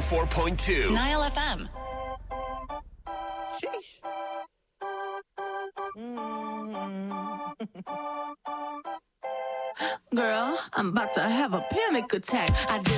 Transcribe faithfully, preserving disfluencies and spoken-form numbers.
four point two. Nile F M. Sheesh. Mm. Girl, I'm about to have a panic attack. I did